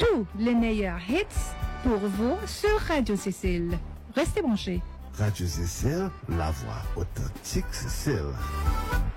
tous les meilleurs hits pour vous sur Radio Cécile. Restez branchés. Radio Cécile, la voix authentique Cécile.